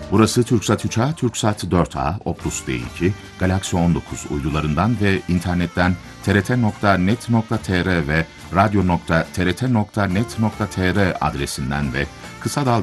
Burası TürkSat 3A, TürkSat 4A, Optus D2, Galaxy 19 uydularından ve internetten trt.net.tr ve radyo.trt.net.tr adresinden ve kısa dalga